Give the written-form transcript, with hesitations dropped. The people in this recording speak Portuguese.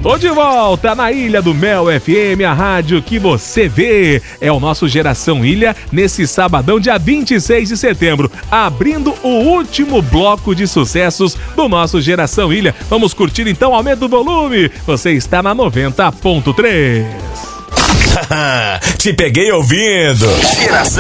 Tô de volta na Ilha do Mel FM, a rádio que você vê. É o nosso Geração Ilha nesse sabadão, dia 26 de setembro, abrindo o último bloco de sucessos do nosso Geração Ilha. Vamos curtir então, aumenta o volume. Você está na 90.3. Te peguei ouvindo. Geração